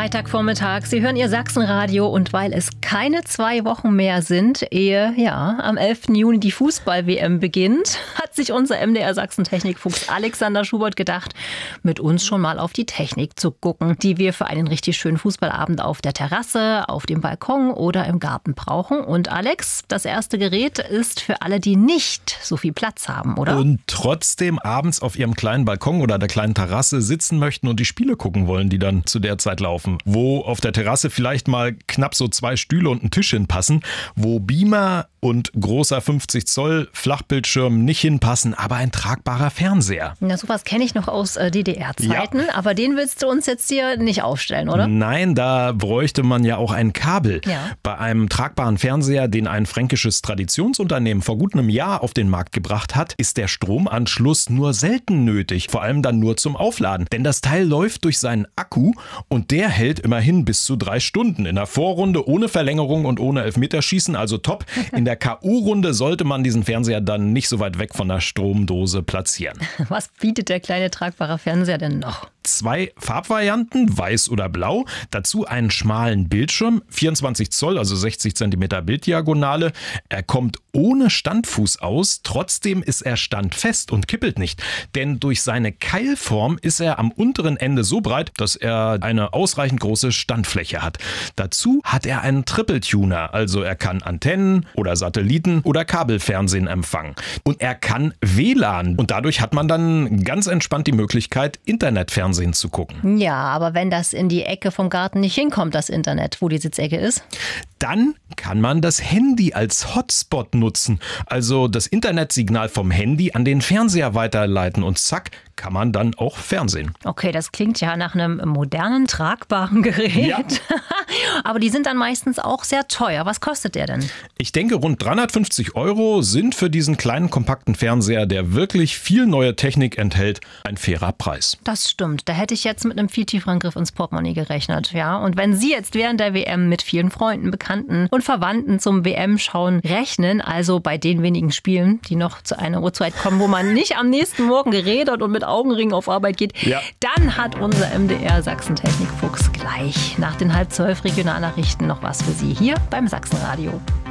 Freitagvormittag, Sie hören Ihr Sachsenradio und weil es keine 2 Wochen mehr sind, ehe am 11. Juni die Fußball-WM beginnt, hat sich unser MDR Sachsen-Technikfuchs Alexander Schubert gedacht, mit uns schon mal auf die Technik zu gucken, die wir für einen richtig schönen Fußballabend auf der Terrasse, auf dem Balkon oder im Garten brauchen. Und Alex, das erste Gerät ist für alle, die nicht so viel Platz haben, oder? Und trotzdem abends auf ihrem kleinen Balkon oder der kleinen Terrasse sitzen möchten und die Spiele gucken wollen, die dann zu der Zeit laufen. Wo auf der Terrasse vielleicht mal knapp so 2 Stühle und ein Tisch hinpassen, wo Beamer und großer 50 Zoll Flachbildschirm nicht hinpassen, aber ein tragbarer Fernseher. Na, sowas kenne ich noch aus DDR-Zeiten, aber den willst du uns jetzt hier nicht aufstellen, oder? Nein, da bräuchte man ja auch ein Kabel. Ja. Bei einem tragbaren Fernseher, den ein fränkisches Traditionsunternehmen vor gut einem Jahr auf den Markt gebracht hat, ist der Stromanschluss nur selten nötig, vor allem dann nur zum Aufladen. Denn das Teil läuft durch seinen Akku und der hält immerhin bis zu 3 Stunden. In der Vorrunde ohne Verlängerung und ohne Elfmeterschießen, also top. In der K.O.-Runde sollte man diesen Fernseher dann nicht so weit weg von der Stromdose platzieren. Was bietet der kleine tragbare Fernseher denn noch? 2 Farbvarianten, weiß oder blau, dazu einen schmalen Bildschirm, 24 Zoll, also 60 Zentimeter Bilddiagonale. Er kommt ohne Standfuß aus, trotzdem ist er standfest und kippelt nicht. Denn durch seine Keilform ist er am unteren Ende so breit, dass er eine ausreichend große Standfläche hat. Dazu hat er einen Triple-Tuner, also er kann Antennen oder Satelliten oder Kabelfernsehen empfangen. Und er kann WLAN und dadurch hat man dann ganz entspannt die Möglichkeit, Internetfernsehen zu gucken. Ja, aber wenn das in die Ecke vom Garten nicht hinkommt, das Internet, wo die Sitzecke ist? Dann kann man das Handy als Hotspot nutzen, also das Internetsignal vom Handy an den Fernseher weiterleiten und zack, kann man dann auch Fernsehen. Okay, das klingt ja nach einem modernen, tragbaren Gerät. Ja. Aber die sind dann meistens auch sehr teuer. Was kostet der denn? Ich denke, rund 350 € sind für diesen kleinen, kompakten Fernseher, der wirklich viel neue Technik enthält, ein fairer Preis. Das stimmt. Da hätte ich jetzt mit einem viel tieferen Griff ins Portemonnaie gerechnet. Ja? Und wenn Sie jetzt während der WM mit vielen Freunden, Bekannten und Verwandten zum WM-Schauen rechnen, also bei den wenigen Spielen, die noch zu einer Uhrzeit kommen, wo man nicht am nächsten Morgen gerädert und mit Augenringen auf Arbeit geht, dann hat unser MDR Sachsen-Technikfuchs gleich nach den 11:30 Regionalnachrichten noch was für Sie hier beim Sachsenradio.